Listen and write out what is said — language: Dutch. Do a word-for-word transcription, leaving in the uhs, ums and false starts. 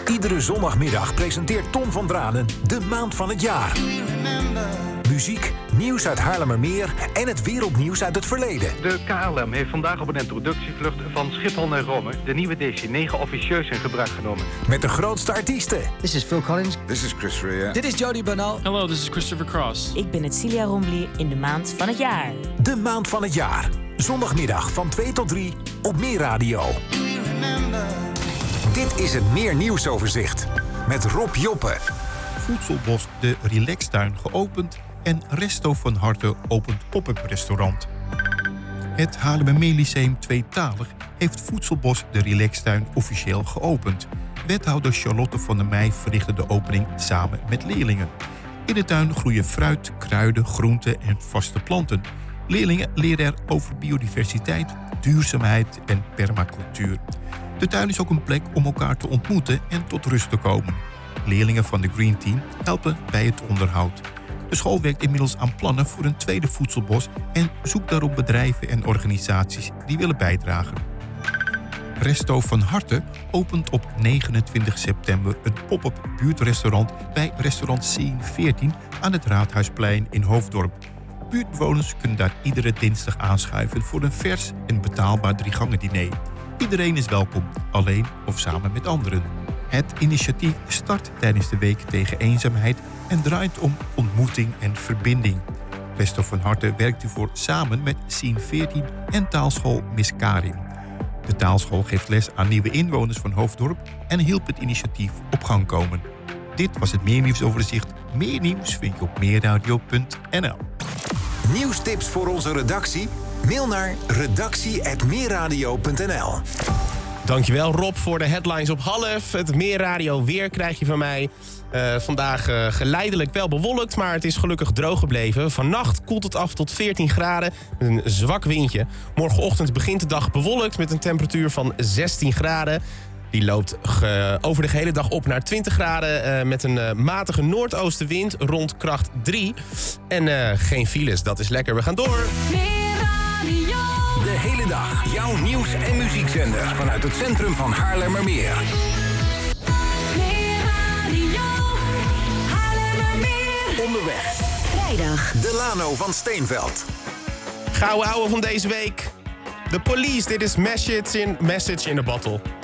Iedere zondagmiddag presenteert Tom van Dranen de maand van het jaar. Muziek, nieuws uit Haarlemmermeer en het wereldnieuws uit het verleden. De K L M heeft vandaag op een introductievlucht van Schiphol naar Rome de nieuwe D C negen officieus in gebruik genomen. Met de grootste artiesten. This is Phil Collins. This is Chris Rea. Dit is Jody Bernal. Hello, this is Christopher Cross. Ik ben het Celia Rombly in de maand van het jaar. De maand van het jaar. Zondagmiddag van twee tot drie op Meer Radio. Dit is het Meer Nieuwsoverzicht met Rob Joppe. Voedselbos de Relaxtuin geopend en Resto van Harte opent pop-up restaurant. Het Haarlemmermeer Lyceum tweetalig heeft Voedselbos de Relaxtuin officieel geopend. Wethouder Charlotte van der Meij verrichtte de opening samen met leerlingen. In de tuin groeien fruit, kruiden, groenten en vaste planten. Leerlingen leren er over biodiversiteit, duurzaamheid en permacultuur. De tuin is ook een plek om elkaar te ontmoeten en tot rust te komen. Leerlingen van de Green Team helpen bij het onderhoud. De school werkt inmiddels aan plannen voor een tweede voedselbos en zoekt daarop bedrijven en organisaties die willen bijdragen. Resto van Harte opent op negenentwintig september een pop-up buurtrestaurant bij restaurant Scene veertien aan het Raadhuisplein in Hoofddorp. Buurtbewoners kunnen daar iedere dinsdag aanschuiven voor een vers en betaalbaar driegangen diner. Iedereen is welkom, alleen of samen met anderen. Het initiatief start tijdens de Week tegen Eenzaamheid en draait om ontmoeting en verbinding. Resto van Harte werkt hiervoor samen met Scene veertien en taalschool Miss Karin. De taalschool geeft les aan nieuwe inwoners van Hoofddorp en hielp het initiatief op gang komen. Dit was het Meer Nieuwsoverzicht. Meer nieuws vind je op meerradio punt n l. Nieuwstips voor onze redactie? Mail naar redactie apenstaartje meerradio punt n l. Dankjewel Rob voor de headlines op half. Het Meerradio weer krijg je van mij. Uh, vandaag uh, geleidelijk wel bewolkt, maar het is gelukkig droog gebleven. Vannacht koelt het af tot veertien graden met een zwak windje. Morgenochtend begint de dag bewolkt met een temperatuur van zestien graden. Die loopt ge- over de gehele dag op naar twintig graden... Uh, met een uh, matige noordoostenwind rond kracht drie. En uh, geen files, dat is lekker. We gaan door. De hele dag jouw nieuws- en muziekzender vanuit het centrum van Haarlemmermeer. Onderweg. Vrijdag. Delano van Steenveld. Gouden ouwe van deze week. The Police, dit is Message in, Message in a Bottle.